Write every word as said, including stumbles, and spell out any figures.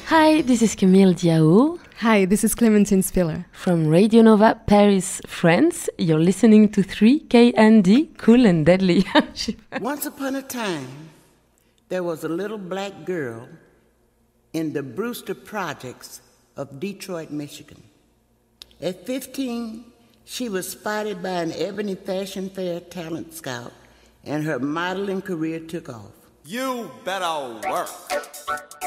Hi, this is Camille Diao. Hi, this is Clementine Spiller. From Radio Nova Paris, France. You're listening to three K N D, Cool and Deadly. Once upon a time, there was a little black girl in the Brewster Projects of Detroit, Michigan. At fifteen, she was spotted by an Ebony Fashion Fair talent scout, and her modeling career took off. You better work.